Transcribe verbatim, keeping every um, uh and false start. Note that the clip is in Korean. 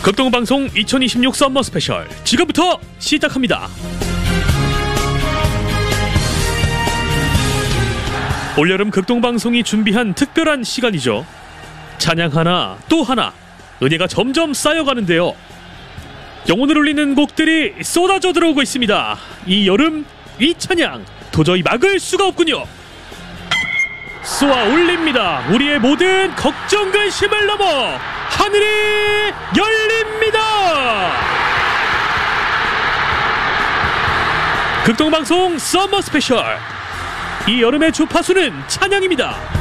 극동방송 이천이십육 썸머 스페셜 지금부터 시작합니다. 올여름 극동방송이 준비한 특별한 시간이죠. 찬양 하나 또 하나, 은혜가 점점 쌓여가는데요. 영혼을 울리는 곡들이 쏟아져 들어오고 있습니다. 이 여름 이 찬양 도저히 막을 수가 없군요. 쏘아 올립니다. 우리의 모든 걱정 근심을 넘어 하늘이 열립니다. 극동방송 썸머 스페셜, 이 여름의 주파수는 찬양입니다.